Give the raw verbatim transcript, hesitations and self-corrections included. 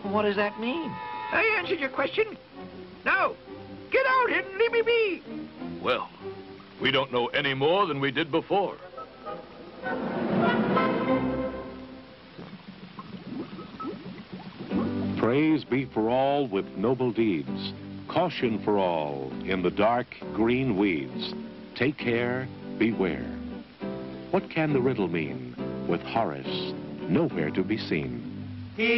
What does that mean? I answered your question. Now, get out and leave me be. Well, we don't know any more than we did before. Praise be for all with noble deeds. Caution for all in the dark green weeds. Take care, beware. What can the riddle mean? With Horace nowhere to be seen.